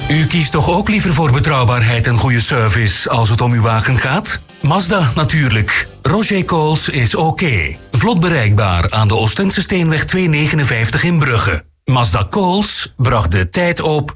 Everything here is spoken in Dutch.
U kiest toch ook liever voor betrouwbaarheid en goede service als het om uw wagen gaat? Mazda natuurlijk. Roger Coles is oké. Vlot bereikbaar aan de Oostende Steenweg 259 in Brugge. Mazda Coles bracht de tijd op